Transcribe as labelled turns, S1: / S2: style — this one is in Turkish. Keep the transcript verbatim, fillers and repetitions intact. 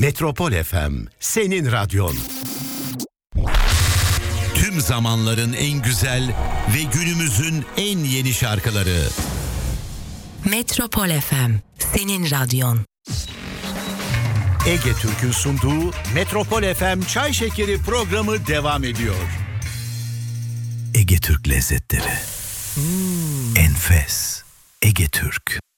S1: Metropol F M, senin radyon. Tüm zamanların en güzel ve günümüzün en yeni şarkıları.
S2: Metropol F M, senin radyon.
S1: Ege Türk'ün sunduğu Metropol F M Çay Şekeri programı devam ediyor. Ege Türk lezzetleri. Hmm. Enfes. Ege Türk.